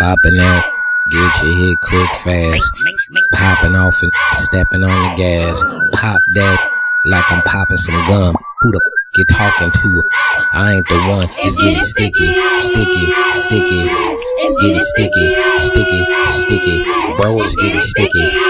Popping that, get your hit quick fast. Popping off and stepping on the gas. Pop that like I'm popping some gum. Who the you talking to? I ain't the one. It's getting sticky, sticky, sticky. Getting sticky, sticky, sticky. Bro, it's getting sticky.